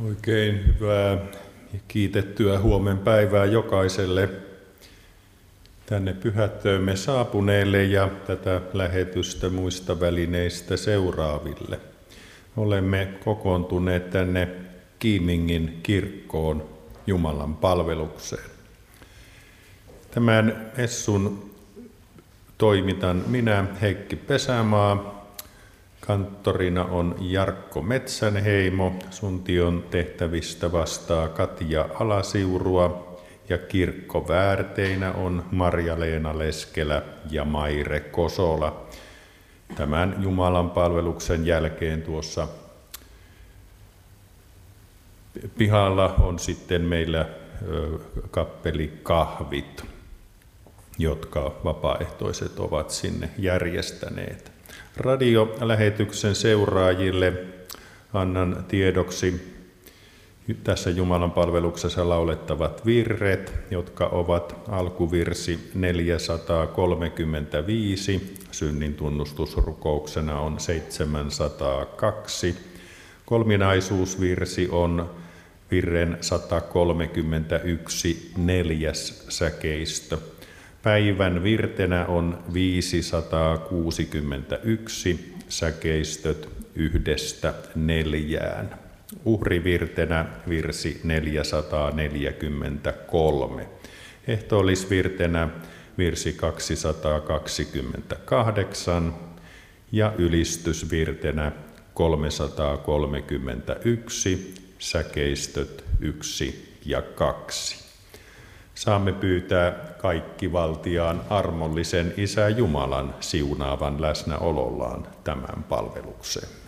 Oikein hyvää ja kiitettyä huomen päivää jokaiselle tänne pyhättöömme saapuneille ja tätä lähetystä muista välineistä seuraaville. Olemme kokoontuneet tänne Kiimingin kirkkoon Jumalan palvelukseen. Tämän messun toimitan minä, Heikki Pesämaa. Kanttorina on Jarkko Metsänheimo, suntion tehtävistä vastaa Katja Alasiurua ja kirkkoväärteinä on Marja-Leena Leskelä ja Maire Kosola. Tämän Jumalan palveluksen jälkeen tuossa pihalla on sitten meillä kappelikahvit, jotka vapaaehtoiset ovat sinne järjestäneet. Radiolähetyksen seuraajille annan tiedoksi tässä Jumalan palveluksessa laulettavat virret, jotka ovat alkuvirsi 435, synnin tunnustusrukouksena on 702, kolminaisuusvirsi on virren 131 neljäs säkeistö. Päivän virtenä on 561, säkeistöt 1–4. Uhrivirtenä virsi 443. Ehtoollisvirtenä virsi 228 ja ylistysvirtenä 331, säkeistöt 1 ja 2. Saamme pyytää kaikkivaltiaan armollisen Isä Jumalan siunaavan läsnäolollaan tämän palvelukseen.